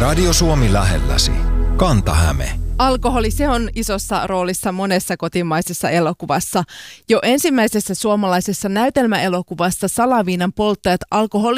Radio Suomi lähelläsi. Kanta-Häme. Alkoholi, se on isossa roolissa monessa kotimaisessa elokuvassa. Jo ensimmäisessä suomalaisessa näytelmäelokuvassa Salaviinan polttajat alkoholi